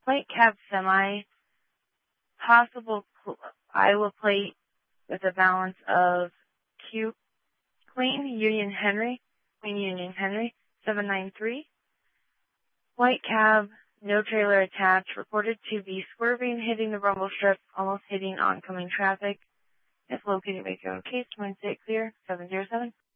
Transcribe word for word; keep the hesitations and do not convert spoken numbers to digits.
White cab semi, possible Iowa plate with a balance of Q, Queen Union Henry, Queen Union Henry, seven nine three. White cab, no trailer attached, reported to be swerving, hitting the rumble strip, almost hitting oncoming traffic. If located, make your own case. Wednesday clear, seven zero seven.